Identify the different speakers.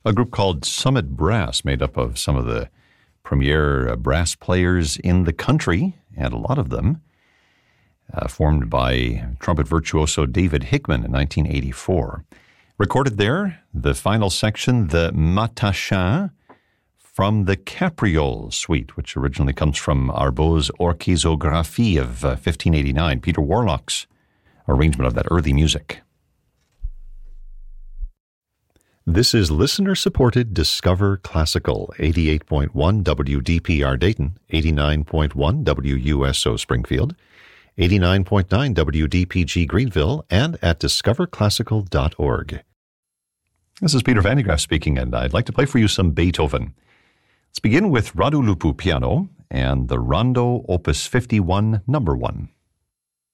Speaker 1: a group called Summit Brass, made up of some of the premier brass players in the country, and a lot of them, formed by trumpet virtuoso David Hickman in 1984. Recorded there, the final section, the Matachin, from the Capriole Suite, which originally comes from Arbaux's Orchizographie of 1589, Peter Warlock's arrangement of that early music. This is listener-supported Discover Classical, 88.1 WDPR Dayton, 89.1 WUSO Springfield, 89.9 WDPG Greenville, and at discoverclassical.org. This is Peter Van de Graaff speaking, and I'd like to play for you some Beethoven. Let's begin with Radu Lupu piano and the Rondo Opus 51, number 1.